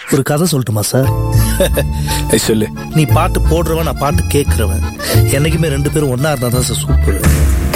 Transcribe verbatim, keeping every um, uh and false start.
ஒரு கதை சொல்லட்டுமா சார்? சொல்லு. நீ பாட்டு போடுறவன், நான் பாட்டு கேட்கறவன், என்னைக்குமே ரெண்டு பேரும் ஒன்னா இருந்தா தான் சார் சூப்பர்.